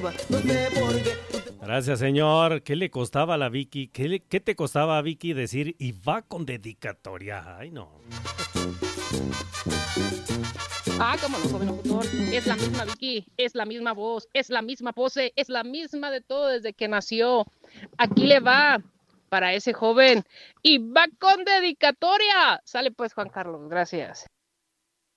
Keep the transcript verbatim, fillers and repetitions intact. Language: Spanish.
arriba, no sé por qué. Gracias, señor. ¿Qué le costaba a la Vicky? ¿Qué, le, ¿Qué te costaba a Vicky decir y va con dedicatoria? Ay, no. Ah, cómo no, joven locutor. Es la misma Vicky, es la misma voz, es la misma pose, es la misma de todo desde que nació. Aquí le va para ese joven y va con dedicatoria. Sale pues, Juan Carlos, gracias.